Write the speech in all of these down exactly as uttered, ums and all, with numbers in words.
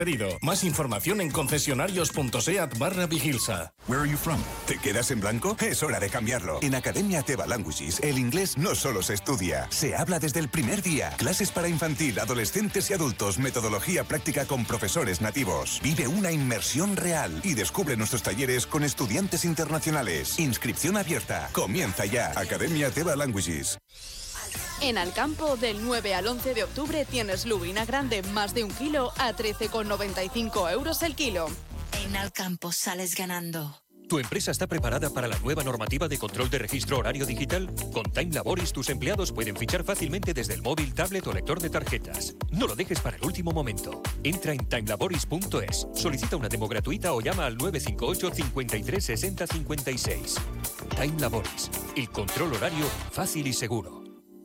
Más información en concesionarios.seat barra Vigilsa. Where are you from? ¿Te quedas en blanco? Es hora de cambiarlo. En Academia Teva Languages, el inglés no solo se estudia, se habla desde el primer día. Clases para infantil, adolescentes y adultos, metodología práctica con profesores nativos. Vive una inmersión real y descubre nuestros talleres con estudiantes internacionales. Inscripción abierta. Comienza ya. Academia Teva Languages. En Alcampo, del nueve al once de octubre, tienes lubina grande más de un kilo a trece con noventa y cinco euros el kilo. En Alcampo sales ganando. ¿Tu empresa está preparada para la nueva normativa de control de registro horario digital? Con Time Laboris, tus empleados pueden fichar fácilmente desde el móvil, tablet o lector de tarjetas. No lo dejes para el último momento. Entra en time laboris punto es, solicita una demo gratuita o llama al nueve cinco ocho, cincuenta y tres, sesenta, cincuenta y seis. Time Laboris, el control horario fácil y seguro.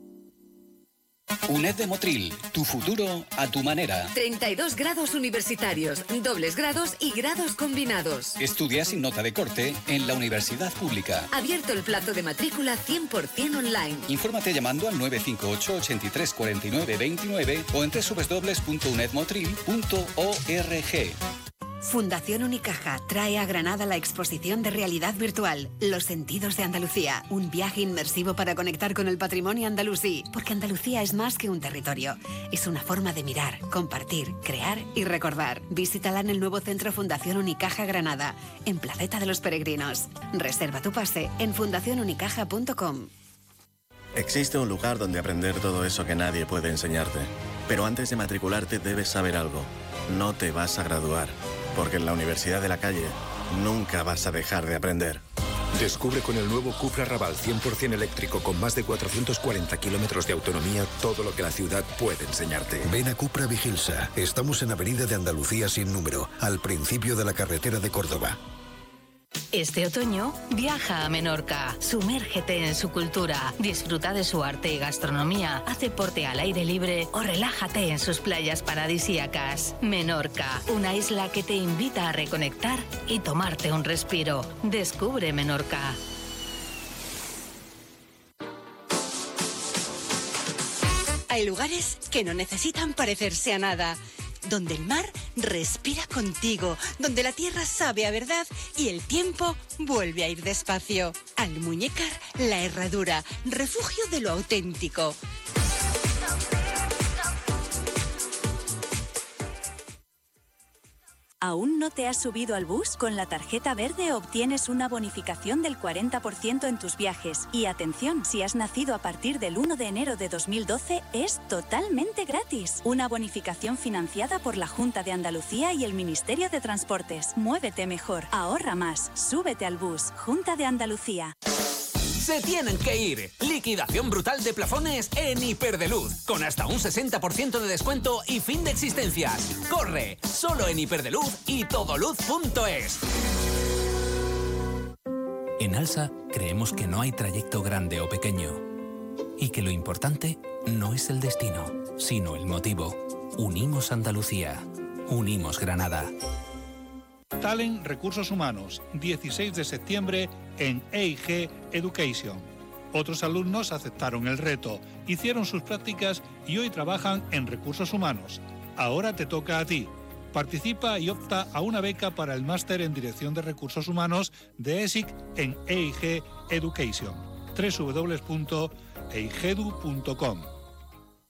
UNED de Motril, tu futuro a tu manera. treinta y dos grados universitarios, dobles grados y grados combinados. Estudia sin nota de corte en la universidad pública. Abierto el plazo de matrícula cien por ciento online. Infórmate llamando al nueve cinco ocho, ochenta y tres, cuarenta y nueve, veintinueve o en doble u doble u doble u punto uned motril punto org. Fundación Unicaja trae a Granada la exposición de realidad virtual Los sentidos de Andalucía, un viaje inmersivo para conectar con el patrimonio andalusí, porque Andalucía es más que un territorio, es una forma de mirar, compartir, crear y recordar. Visítala en el nuevo Centro Fundación Unicaja Granada, en Placeta de los Peregrinos. Reserva tu pase en fundación unicaja punto com. Existe un lugar donde aprender todo eso que nadie puede enseñarte, pero antes de matricularte debes saber algo: no te vas a graduar. Porque en la Universidad de la Calle nunca vas a dejar de aprender. Descubre con el nuevo Cupra Raval cien por ciento eléctrico con más de cuatrocientos cuarenta kilómetros de autonomía todo lo que la ciudad puede enseñarte. Ven a Cupra Vigilsa. Estamos en Avenida de Andalucía sin número, al principio de la carretera de Córdoba. Este otoño, viaja a Menorca, sumérgete en su cultura, disfruta de su arte y gastronomía, haz deporte al aire libre o relájate en sus playas paradisíacas. Menorca, una isla que te invita a reconectar y tomarte un respiro. Descubre Menorca. Hay lugares que no necesitan parecerse a nada, donde el mar respira contigo, donde la tierra sabe a verdad y el tiempo vuelve a ir despacio. Almuñécar, La Herradura, refugio de lo auténtico. ¿Aún no te has subido al bus? Con la tarjeta verde obtienes una bonificación del cuarenta por ciento en tus viajes. Y atención, si has nacido a partir del uno de enero de dos mil doce, es totalmente gratis. Una bonificación financiada por la Junta de Andalucía y el Ministerio de Transportes. Muévete mejor, ahorra más, súbete al bus. Junta de Andalucía. Se tienen que ir. Liquidación brutal de plafones en Hiperdeluz, con hasta un sesenta por ciento de descuento y fin de existencias. ¡Corre! Solo en Hiperdeluz y todoluz punto es. En Alsa creemos que no hay trayecto grande o pequeño y que lo importante no es el destino, sino el motivo. Unimos Andalucía. Unimos Granada. Talent Recursos Humanos, dieciséis de septiembre en E I G Education. Otros alumnos aceptaron el reto, hicieron sus prácticas y hoy trabajan en Recursos Humanos. Ahora te toca a ti. Participa y opta a una beca para el máster en Dirección de Recursos Humanos de E S I C en E I G Education. doble u doble u doble u punto e i g edu punto com.